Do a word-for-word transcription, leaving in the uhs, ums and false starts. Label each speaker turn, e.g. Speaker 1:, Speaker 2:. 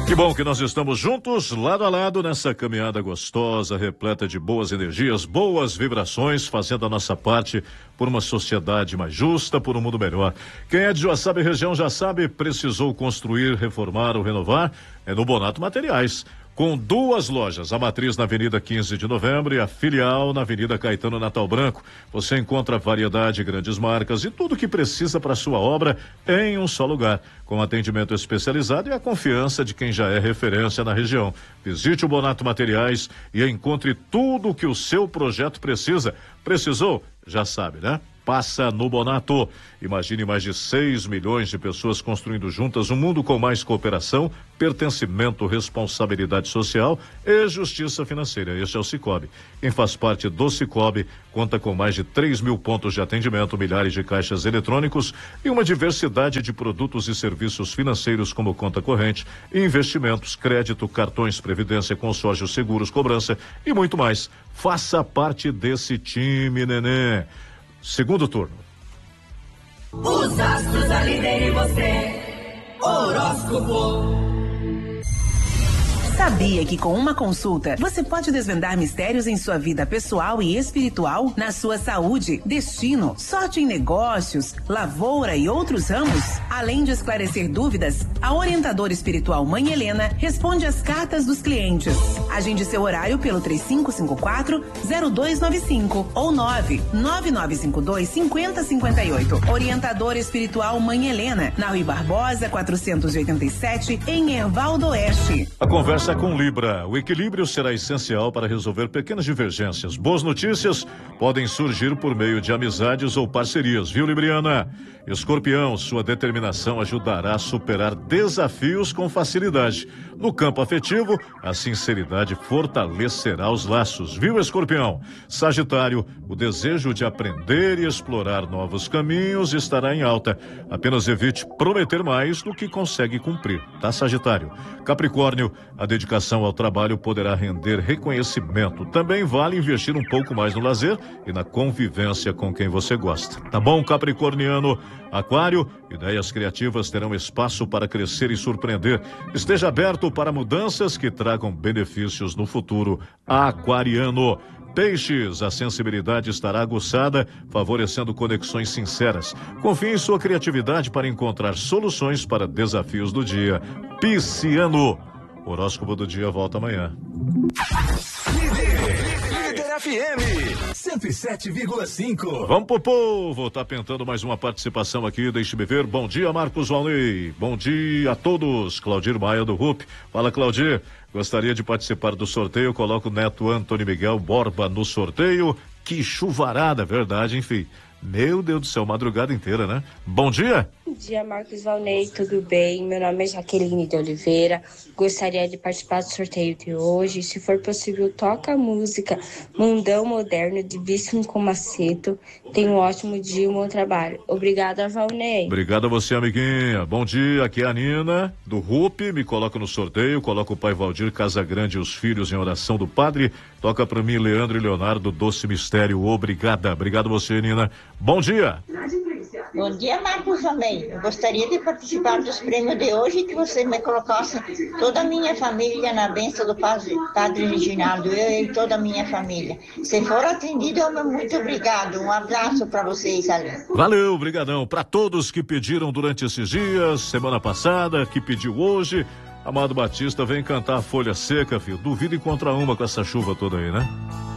Speaker 1: Que bom que nós estamos juntos, lado a lado, nessa caminhada gostosa, repleta de boas energias, boas vibrações, fazendo a nossa parte por uma sociedade mais justa, por um mundo melhor. Quem é de Joaçaba e região já sabe, precisou construir, reformar ou renovar, é no Bonato Materiais. Com duas lojas, a matriz na Avenida quinze de Novembro e a filial na Avenida Caetano Natal Branco. Você encontra variedade, grandes marcas e tudo o que precisa para sua obra em um só lugar, com atendimento especializado e a confiança de quem já é referência na região. Visite o Bonato Materiais e encontre tudo o que o seu projeto precisa. Precisou? Já sabe, né? Passa no Bonato. Imagine mais de seis milhões de pessoas construindo juntas um mundo com mais cooperação, pertencimento, responsabilidade social e justiça financeira. Este é o Sicoob. Quem faz parte do Sicoob conta com mais de três mil pontos de atendimento, milhares de caixas eletrônicos e uma diversidade de produtos e serviços financeiros como conta corrente, investimentos, crédito, cartões, previdência, consórcio, seguros, cobrança e muito mais. Faça parte desse time, nenê. Segundo turno.
Speaker 2: Os astros alinham você. Horóscopo.
Speaker 3: Sabia que com uma consulta você pode desvendar mistérios em sua vida pessoal e espiritual, na sua saúde, destino, sorte em negócios, lavoura e outros ramos? Além de esclarecer dúvidas, a orientadora espiritual Mãe Helena responde às cartas dos clientes. Agende seu horário pelo três cinco cinco quatro, zero dois nove cinco ou nove nove nove cinco dois, cinco zero cinco oito. Orientadora espiritual Mãe Helena, na Rui Barbosa, quatrocentos e oitenta e sete, em Erval do Oeste.
Speaker 1: A conversa com Libra. O equilíbrio será essencial para resolver pequenas divergências. Boas notícias podem surgir por meio de amizades ou parcerias, viu, Libriana? Escorpião, sua determinação ajudará a superar desafios com facilidade. No campo afetivo, a sinceridade fortalecerá os laços, viu, Escorpião? Sagitário, o desejo de aprender e explorar novos caminhos estará em alta. Apenas evite prometer mais do que consegue cumprir, tá, Sagitário? Capricórnio, a dedicação ao trabalho poderá render reconhecimento. Também vale investir um pouco mais no lazer e na convivência com quem você gosta. Tá bom, Capricorniano? Aquário, ideias criativas terão espaço para crescer e surpreender. Esteja aberto para mudanças que tragam benefícios no futuro. Aquariano. Peixes, a sensibilidade estará aguçada, favorecendo conexões sinceras. Confie em sua criatividade para encontrar soluções para desafios do dia. Pisciano. Horóscopo do dia volta amanhã.
Speaker 4: Líder F M cento e sete vírgula cinco.
Speaker 1: Vamos pro povo, tá pintando mais uma participação aqui, deixe-me ver. Bom dia, Marcos Valnei. Bom dia a todos. Claudir Maia do R U P. Fala, Claudir. Gostaria de participar do sorteio, coloco o neto Antônio Miguel Borba no sorteio. Que chuvarada, verdade, enfim. Meu Deus do céu, madrugada inteira, né? Bom dia.
Speaker 5: Bom dia, Marcos Valnei, tudo bem? Meu nome é Jaqueline de Oliveira. Gostaria de participar do sorteio de hoje. Se for possível, toca a música Mundão Moderno de Vício com Maceto. Tenha um ótimo dia e um bom trabalho. Obrigada, Valnei.
Speaker 1: Obrigado a você, amiguinha. Bom dia, aqui é a Nina, do R U P. Me coloca no sorteio, coloca o pai Valdir Casagrande e os filhos em oração do padre. Toca pra mim, Leandro e Leonardo, Doce Mistério. Obrigada. Obrigado a você, Nina. Bom dia.
Speaker 6: Bom dia, Marcos Valnei. Eu gostaria de participar dos prêmios de hoje e que você me colocasse toda a minha família na bênção do Padre, padre Reginaldo, eu e toda a minha família. Se for atendido, muito obrigado. Um abraço para vocês ali.
Speaker 1: Valeu, brigadão. Para todos que pediram durante esses dias, semana passada, que pediu hoje, Amado Batista vem cantar a folha seca, filho. Duvido encontrar uma com essa chuva toda aí, né?